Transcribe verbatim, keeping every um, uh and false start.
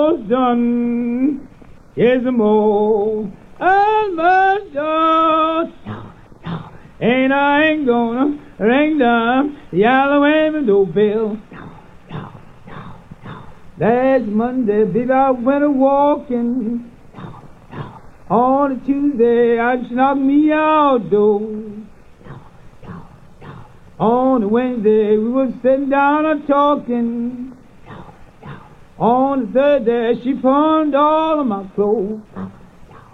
almost done. Here's some more. Almost done. And I ain't gonna ring the yellow and doorbell. Last Monday, baby, I went a walking. On a Tuesday, I just knocked me outdoors. On a Wednesday, we was sitting down and talking. On the Thursday, she pawned all of my clothes.